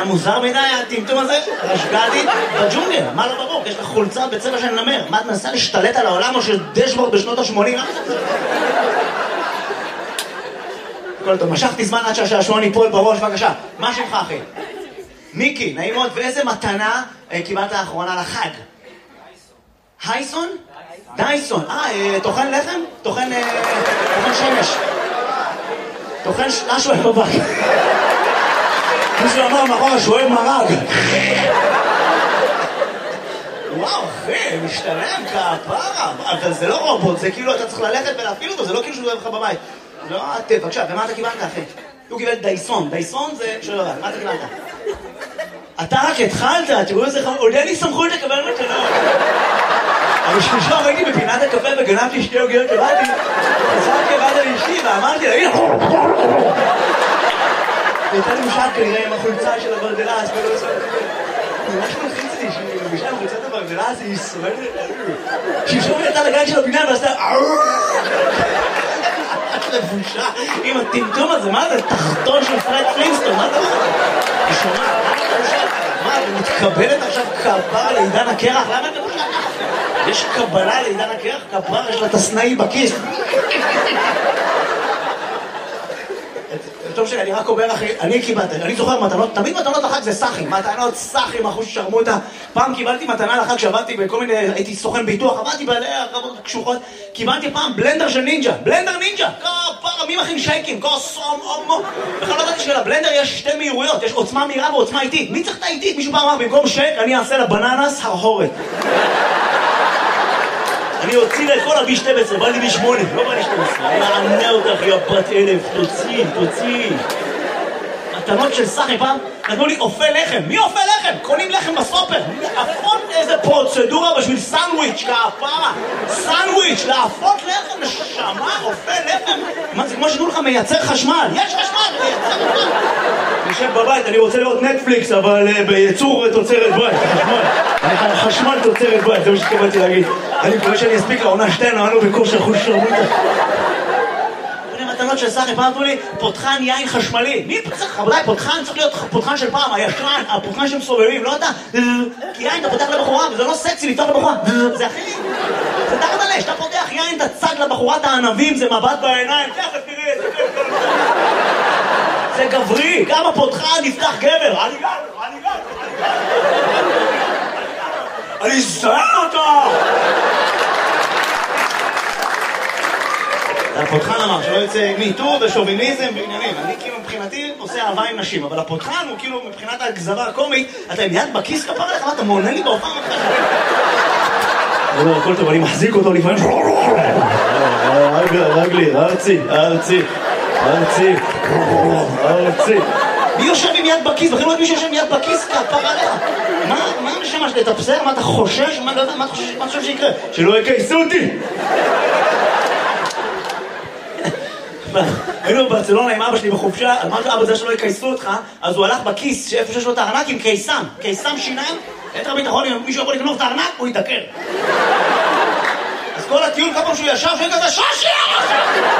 מוזר מדי הטמטום הזה, רשגלתי בג'ונגל, מה לא ברור? יש לך חולצה בצבע של נמר, מה את מנסה להשתלט על העולם או של דשבורד בשנות ה-80? כל טוב, משכתי זמן עד שהשעשועון ייפול בראש, בבקשה. מה שמך אחי? מיקי, נעים מאוד, ואיזה מתנה קיבלת האחרונה לחג? הייסון? דייסון. טוחן לחם? טוחן שמש. טוחן משהו בבק. מישהו אמר מאחורה שהוא אוהב מרג. וואו אחי, משתלם כפרה. אבל זה לא רובוט, זה כאילו אתה צריך ללכת ולהפעיל אותו, זה לא כאילו שהוא אוהב לך בבית. לא, בבקשה, ומה אתה קיבלת אחי? הוא קיבל דייסון. דייסון זה שלא יודעת, מה אתה קיבלת? אתה רק התחלת, תראו איזה עוד אין לי סמכות לקבל מתנות. אבל שלשום הייתי בפינת הקפה וגנבתי שתי עוגיות לבאתי, חזרתי לבד על אשתי ואמרתי לה, הנה! הייתה לי משל כנראה עם החולצה של הברדלס, ממש מלחיץ לי שהיא מבישה עם חולצת הברדלס, היא ישראלית. שלשום הייתה לגן של הפינה ועשתה לבושה עם הטמטום הזה, מה זה? תחתון של פרד פלינסטון, מה אתה אומר? היא שומעת, מה אתה מתקבלת עכשיו כפרה לעידן הקרח? למה אתה בושה? יש קבלה לעידן הקרח? כפרה, יש לה תסנאי בכיס. טוב שאני רק אומר אחי, אני קיבלתי, אני זוכר מתנות, תמיד מתנות לחג זה סחים, מתנות סחים, אחוז שרמוטה. פעם קיבלתי מתנה לחג שעבדתי בכל מיני, הייתי סוכן ביטוח, עבדתי בעלי הרבות קשוחות, קיבלתי פעם בלנדר של נינג'ה, בלנדר נינג'ה, כפרה, מי מכין שייקים, כוסום, אומו. בכלל לא ידעתי שלבלנדר יש שתי מהירויות, יש עוצמה מהירה ועוצמה איטית. מי צריך את האיטית? מישהו פעם אמר, במקום שייק אני אעשה לבננס הרהורת. אני אוציא לה את כל ה-B12, בא לי B8, לא בא לי 12. אני מענה אותך, יא בת אלף, תוציא. מתנות של סחי פעם, נתנו לי אופה לחם. מי אופה לחם? קונים לחם בסופר. להפות איזה פרוצדורה בשביל סנדוויץ', כפרה. סנדוויץ', להפות לחם, נשמה, אופה לחם. מה, זה כמו שתנו לך מייצר חשמל. יש חשמל, מייצר חשמל. אני יושב בבית, אני רוצה לראות נטפליקס, אבל בייצור תוצרת בית, חשמל תוצרת בית, זה מה שתקבלתי להגיד. אני מקווה שאני אספיק לעונה שתינו, אנו בכושר חוש שרמוטה. מתנות של סחי, פעם אמרו לי, פותחן יין חשמלי. מי צריך? רבותיי, פותחן צריך להיות פותחן של פעם, הישן, הפותחן שמסובבים, לא אתה. כי יין אתה פותח לבחורה, וזה לא סקסי לפתוח לבחורה. זה הכי... זה תחת עלי, שאתה פותח יין, אתה צד לבחורת הענבים, זה מבט בעיניים. תראה, זה גברי, גם הפותחן נפתח גבר. אני זהר אותו! הפותחן אמר שלא יוצא מיטו ושוביניזם ועניינים. אני כאילו מבחינתי עושה אהבה עם נשים, אבל הפותחן הוא כאילו מבחינת הגזרה הקומית, אתה עם יד בכיס כפר לך, אתה מונה לי בהופעה מתחשב. לא, הכל טוב, אני מחזיק אותו לפעמים. רגלי, ארצי. מי יושב עם יד בכיס? בכלל לא יודע מי שיושב עם יד בכיס כפר עליך. מה נשמע שתתפסר? מה אתה חושש? מה אתה חושב שיקרה? שלא יקייסו אותי! היינו בברצלונה עם אבא שלי בחופשה, אמרתי אבא זה שלא יקייסו אותך, אז הוא הלך בכיס שאיפה שיש לו את הארנק עם קיסם שיניים, את הביטחון, אם מישהו יכול לגנוב את הארנק, הוא יתעקר. אז כל הטיול, כל פעם שהוא ישב, שהוא כזה, שושי!